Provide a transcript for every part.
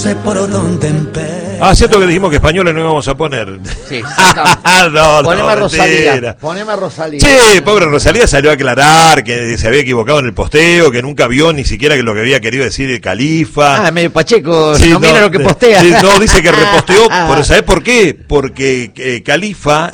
sé por dónde empezar. Cierto que dijimos que españoles no íbamos a poner. Sí, Poneme a Rosalía. Poneme a Rosalía. Sí, pobre Rosalía salió a aclarar que se había equivocado en el posteo, que nunca vio ni siquiera que lo que había querido decir el Califa. Medio Pacheco, Sí, mira lo que postea. Sí, dice que reposteó, pero ¿sabés por qué? Porque Califa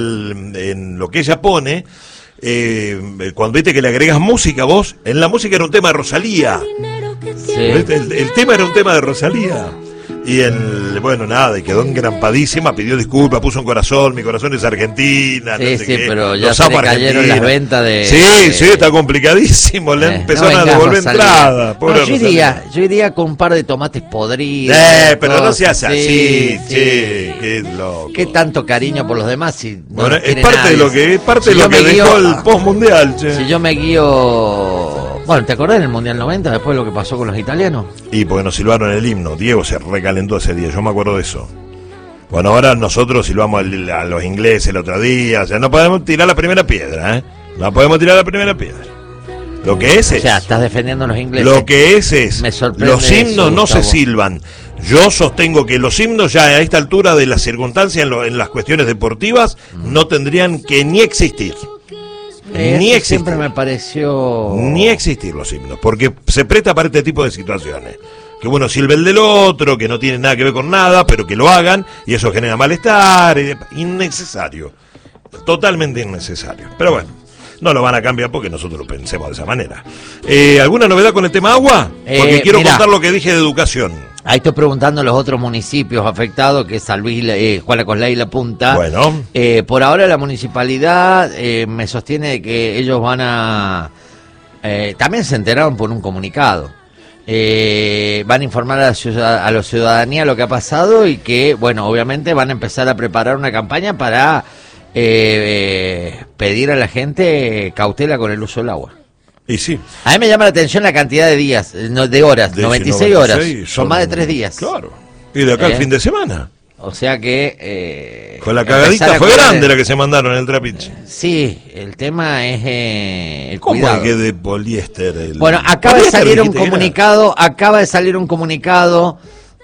en lo que ella pone, cuando viste que le agregas música vos, en la música era un tema de Rosalía. Sí. El tema era un tema de Rosalía. Y bueno, nada, y quedó engrampadísima, pidió disculpas, puso un corazón, mi corazón es Argentina. Sí, no sé qué. pero ya Los se le amo cayeron Argentina. las ventas de... Sí, está complicadísimo, le empezaron a devolver entrada. Yo iría con un par de tomates podridos. Pero no seas así, sí. Qué loco. ¿Qué tanto cariño por los demás? Si no Bueno, los es quiere parte nadie. de lo que, Si yo me dejó guío- el post-mundial, che. Si yo me guío... Bueno, ¿te acordás del Mundial 90 después de lo que pasó con los italianos? Y porque nos silbaron el himno, Diego se recalentó ese día, yo me acuerdo de eso. Bueno, ahora nosotros silbamos a los ingleses el otro día, o sea, no podemos tirar la primera piedra, ¿eh? No podemos tirar la primera piedra. Lo que es O sea, estás defendiendo a los ingleses. Lo que es Me sorprende los himnos eso, no se Gustavo. silban. Yo sostengo que los himnos ya a esta altura de las circunstancias en las cuestiones deportivas no tendrían que ni existir. Ni Eso existir. siempre me pareció... Ni existir los himnos, porque se presta para este tipo de situaciones. Que uno silbe el del otro, que no tiene nada que ver con nada, pero que lo hagan, y eso genera malestar, innecesario. Totalmente innecesario. Pero bueno, no lo van a cambiar porque nosotros pensemos de esa manera. ¿Alguna novedad con el tema agua? Porque quiero mirá. contar lo que dije de educación. Ahí estoy preguntando a los otros municipios afectados, que es San Luis, Juan Acoslay y La Punta. Bueno. Por ahora la municipalidad me sostiene de que ellos van a... también se enteraron por un comunicado. Van a informar a la ciudadanía lo que ha pasado y que, bueno, obviamente van a empezar a preparar una campaña para pedir a la gente cautela con el uso del agua. Y sí. A mí me llama la atención la cantidad de días, de horas, De 96 horas. Son más de 3 días. Claro. Y de acá al fin de semana. O sea que... Con la cagadita empezar a fue cuidar grande la que se mandaron en el trapiche. Sí, el tema es el ¿Cómo cuidado. es que de poliéster? Bueno, acaba de ¿Poliéster salir un dijiste que era? comunicado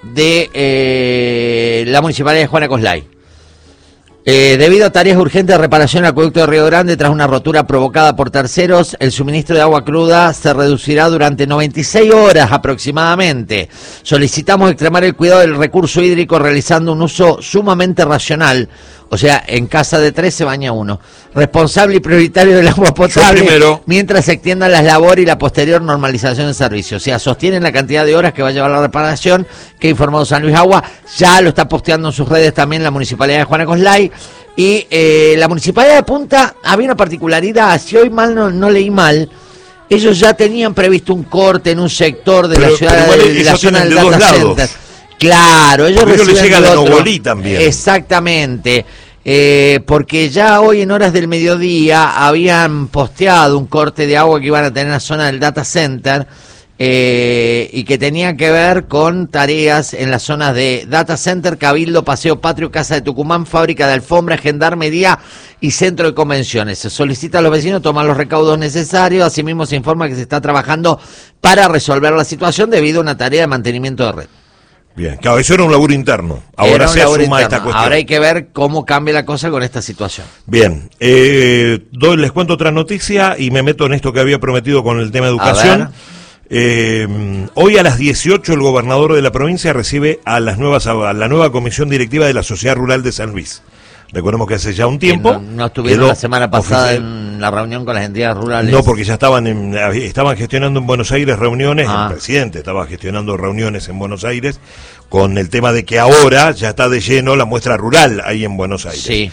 de la Municipalidad de Juan Acoslay. Debido a tareas urgentes de reparación del acueducto de Río Grande tras una rotura provocada por terceros, el suministro de agua cruda se reducirá durante 96 horas aproximadamente. Solicitamos extremar el cuidado del recurso hídrico realizando un uso sumamente racional. O sea, en casa de 3 se baña uno. Responsable y prioritario del agua potable primero. mientras se extiendan las labores y la posterior normalización del servicio. O sea, sostienen la cantidad de horas que va a llevar la reparación que ha informado San Luis Agua. Ya lo está posteando en sus redes también la Municipalidad de Juan Acoslay. Y la Municipalidad de Punta había una particularidad, si hoy mal no leí mal, ellos ya tenían previsto un corte en un sector de la ciudad, igual de la eso zona del tienen de data dos center. lados. Claro, ellos Porque ellos les reciben llega de la otro. Nogolí también. Exactamente. Porque ya hoy en horas del mediodía habían posteado un corte de agua que iban a tener en la zona del data center y que tenía que ver con tareas en las zonas de data center, Cabildo, Paseo Patrio, Casa de Tucumán, Fábrica de Alfombras, Gendarmería y Centro de Convenciones. Se solicita a los vecinos tomar los recaudos necesarios. Asimismo se informa que se está trabajando para resolver la situación debido a una tarea de mantenimiento de red. Bien, claro, eso era un laburo interno. Ahora Era un se laburo asuma interno. esta cuestión. Ahora hay que ver cómo cambia la cosa con esta situación. Bien, les cuento otra noticia y me meto en esto que había prometido con el tema de educación. Hoy a las 18 el gobernador de la provincia recibe a la nueva comisión directiva de la Sociedad Rural de San Luis. Recordemos que hace ya un tiempo. No estuvieron quedó la semana pasada oficial. en la reunión con las entidades rurales. No, porque ya estaban gestionando en Buenos Aires reuniones, Ah. el presidente estaba gestionando reuniones en Buenos Aires con el tema de que ahora ya está de lleno la muestra rural ahí en Buenos Aires. Sí.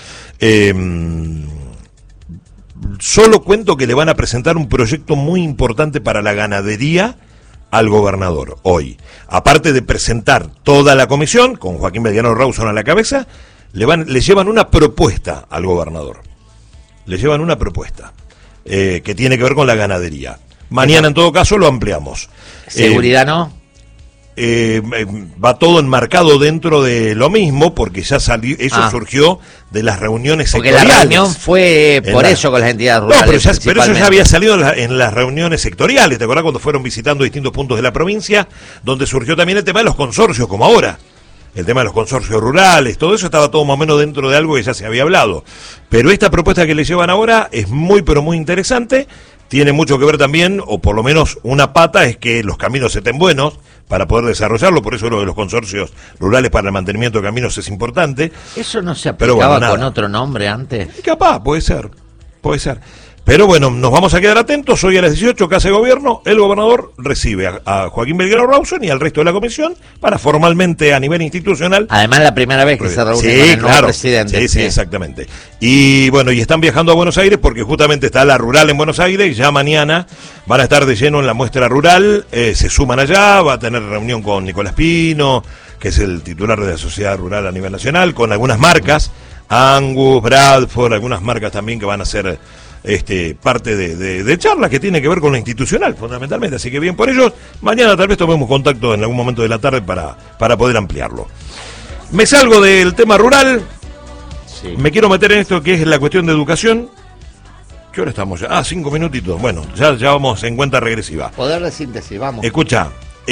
Solo cuento que le van a presentar un proyecto muy importante para la ganadería al gobernador hoy. Aparte de presentar toda la comisión, con Joaquín Mediano Rawson a la cabeza, le llevan una propuesta al gobernador. Le llevan una propuesta que tiene que ver con la ganadería. Mañana, en todo caso, lo ampliamos. ¿Seguridad no? va todo enmarcado dentro de lo mismo, porque ya salió, eso surgió de las reuniones sectoriales. Porque la reunión fue por eso con las entidades rurales. No, pero eso ya había salido en las reuniones sectoriales. ¿Te acordás cuando fueron visitando distintos puntos de la provincia, donde surgió también el tema de los consorcios, como ahora? El tema de los consorcios rurales, todo eso estaba todo más o menos dentro de algo que ya se había hablado. Pero esta propuesta que le llevan ahora es muy, pero muy interesante. Tiene mucho que ver también, o por lo menos una pata, es que los caminos estén buenos para poder desarrollarlo. Por eso lo de los consorcios rurales para el mantenimiento de caminos es importante. ¿Eso no se aplicaba con otro nombre antes? Capaz, puede ser. Pero bueno, nos vamos a quedar atentos. Hoy a las 18, Casa de Gobierno, el gobernador recibe a Joaquín Belgrano Rawson y al resto de la comisión para formalmente, a nivel institucional... Además, la primera vez que se reúne con el nuevo presidente. Sí, exactamente. Y bueno, y están viajando a Buenos Aires porque justamente está la rural en Buenos Aires y ya mañana van a estar de lleno en la muestra rural. Se suman allá, va a tener reunión con Nicolás Pino, que es el titular de la Sociedad Rural a nivel nacional, con algunas marcas, Angus, Bradford, algunas marcas también que van a ser... parte de charlas que tiene que ver con lo institucional fundamentalmente, así que bien por ellos. Mañana tal vez tomemos contacto en algún momento de la tarde para poder ampliarlo. Me salgo del tema rural, me quiero meter en esto que es la cuestión de educación. ¿Qué hora estamos ya? 5 minutitos. Bueno, ya vamos en cuenta regresiva. Poder de síntesis, vamos. Escucha,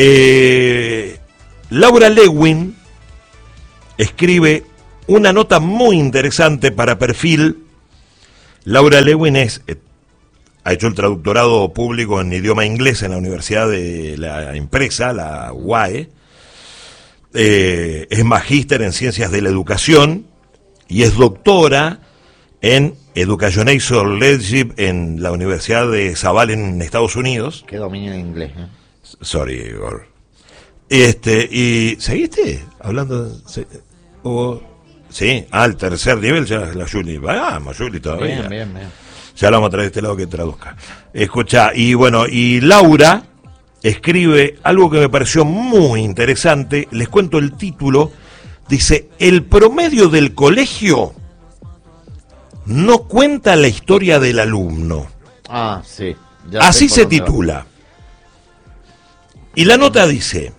Laura Lewin escribe una nota muy interesante para Perfil. Laura Lewin ha hecho el traductorado público en idioma inglés en la Universidad de la Empresa, la UAE, es magíster en Ciencias de la Educación y es doctora en Educational Leadership en la Universidad de Savall en Estados Unidos. Qué dominio en inglés, ¿eh? Sorry, Igor. ¿Y seguiste hablando? Sí, al tercer nivel ya la Juli. Vamos, Juli, todavía. Bien. Ya la vamos a traer de este lado que traduzca. Escucha, y bueno, y Laura escribe algo que me pareció muy interesante. Les cuento el título. Dice, el promedio del colegio no cuenta la historia del alumno. Sí. Así se titula. Y la nota dice,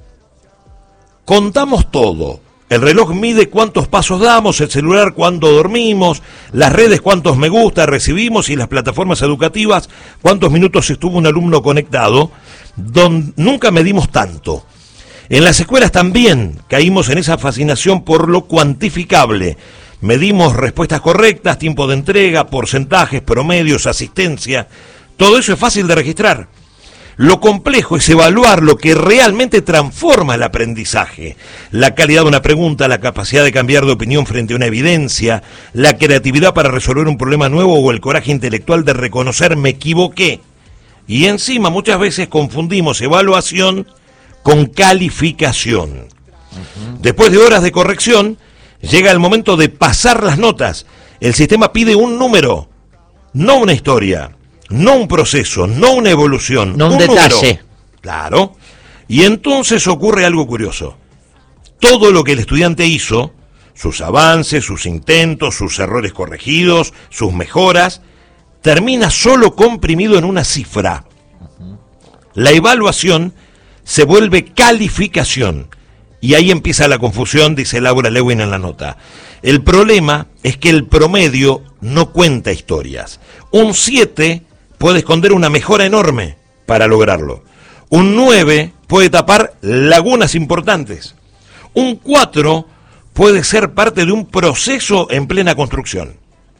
contamos todo. El reloj mide cuántos pasos damos, el celular cuánto dormimos, las redes cuántos me gusta recibimos y las plataformas educativas cuántos minutos estuvo un alumno conectado, nunca medimos tanto. En las escuelas también caímos en esa fascinación por lo cuantificable. Medimos respuestas correctas, tiempo de entrega, porcentajes, promedios, asistencia. Todo eso es fácil de registrar. Lo complejo es evaluar lo que realmente transforma el aprendizaje. La calidad de una pregunta, la capacidad de cambiar de opinión frente a una evidencia, la creatividad para resolver un problema nuevo o el coraje intelectual de reconocer me equivoqué. Y encima muchas veces confundimos evaluación con calificación. Después de horas de corrección, llega el momento de pasar las notas. El sistema pide un número, no una historia. No un proceso, no una evolución, no un detalle. Número. Claro. Y entonces ocurre algo curioso. Todo lo que el estudiante hizo, sus avances, sus intentos, sus errores corregidos, sus mejoras, termina solo comprimido en una cifra. La evaluación se vuelve calificación. Y ahí empieza la confusión, dice Laura Lewin en la nota. El problema es que el promedio no cuenta historias. Un 7 puede esconder una mejora enorme para lograrlo. Un 9 puede tapar lagunas importantes. Un 4 puede ser parte de un proceso en plena construcción.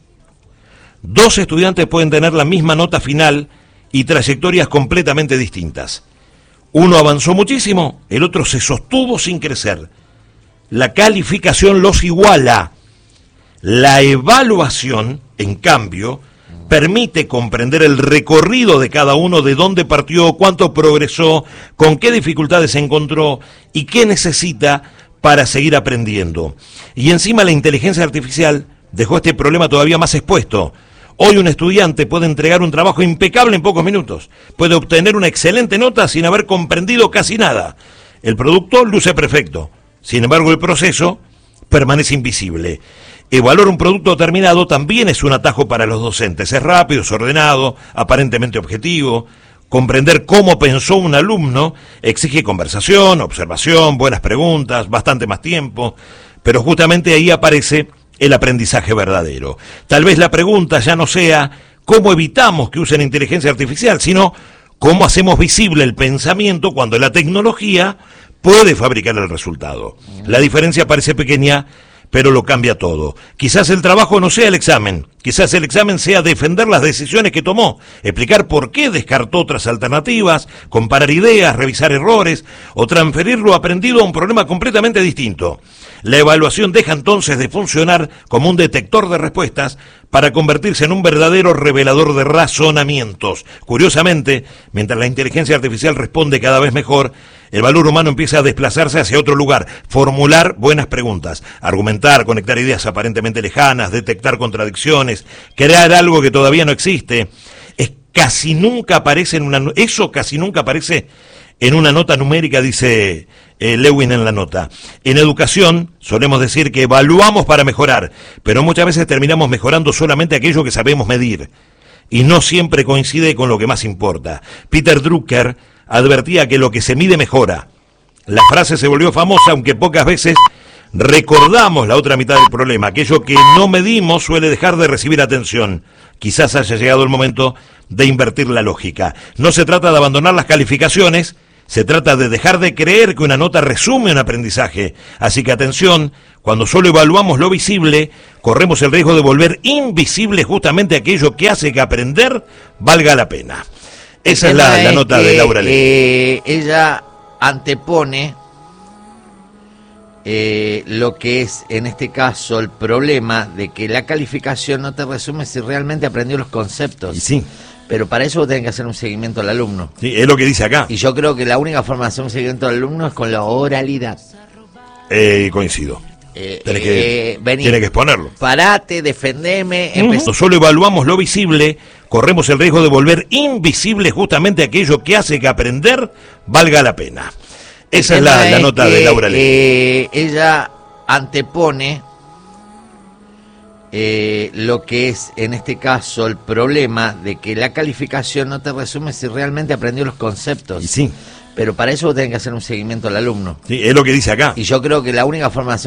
2 estudiantes pueden tener la misma nota final y trayectorias completamente distintas. Uno avanzó muchísimo, el otro se sostuvo sin crecer. La calificación los iguala. La evaluación, en cambio, permite comprender el recorrido de cada uno, de dónde partió, cuánto progresó, con qué dificultades se encontró y qué necesita para seguir aprendiendo. Y encima la inteligencia artificial dejó este problema todavía más expuesto. Hoy un estudiante puede entregar un trabajo impecable en pocos minutos, puede obtener una excelente nota sin haber comprendido casi nada. El producto luce perfecto, sin embargo el proceso permanece invisible. Evaluar un producto terminado también es un atajo para los docentes. Es rápido, es ordenado, aparentemente objetivo, Comprender cómo pensó un alumno exige conversación, observación, buenas preguntas, bastante más tiempo, pero justamente ahí aparece el aprendizaje verdadero. Tal vez la pregunta ya no sea cómo evitamos que usen inteligencia artificial, sino cómo hacemos visible el pensamiento cuando la tecnología puede fabricar el resultado. La diferencia parece pequeña, pero lo cambia todo. Quizás el trabajo no sea el examen, quizás el examen sea defender las decisiones que tomó, explicar por qué descartó otras alternativas, comparar ideas, revisar errores o transferir lo aprendido a un problema completamente distinto. La evaluación deja entonces de funcionar como un detector de respuestas para convertirse en un verdadero revelador de razonamientos. Curiosamente, mientras la inteligencia artificial responde cada vez mejor, el valor humano empieza a desplazarse hacia otro lugar, formular buenas preguntas, argumentar, conectar ideas aparentemente lejanas, detectar contradicciones, crear algo que todavía no existe. Eso casi nunca aparece en una nota numérica, dice Lewin en la nota. En educación solemos decir que evaluamos para mejorar, pero muchas veces terminamos mejorando solamente aquello que sabemos medir, y no siempre coincide con lo que más importa. Peter Drucker advertía que lo que se mide mejora. La frase se volvió famosa, aunque pocas veces recordamos la otra mitad del problema. Aquello que no medimos suele dejar de recibir atención. Quizás haya llegado el momento de invertir la lógica. No se trata de abandonar las calificaciones, se trata de dejar de creer que una nota resume un aprendizaje. Así que atención, cuando solo evaluamos lo visible, corremos el riesgo de volver invisible justamente aquello que hace que aprender valga la pena. Esa es la nota de Laura Lee. Ella antepone lo que es, en este caso, el problema de que la calificación no te resume si realmente aprendió los conceptos. Y sí. Pero para eso vos tenés que hacer un seguimiento al alumno. Sí, es lo que dice acá. Y yo creo que la única forma de hacer un seguimiento al alumno es con la oralidad. Coincido. Tiene Vení, que exponerlo. Parate, defendeme. Cuando solo evaluamos lo visible, corremos el riesgo de volver invisible justamente aquello que hace que aprender valga la pena. Esa es la nota de Laura Lee. Ella antepone lo que es, en este caso, el problema de que la calificación no te resume si realmente aprendió los conceptos. Y sí. Pero para eso vos tenés que hacer un seguimiento al alumno. Sí, es lo que dice acá. Y yo creo que la única forma de hacer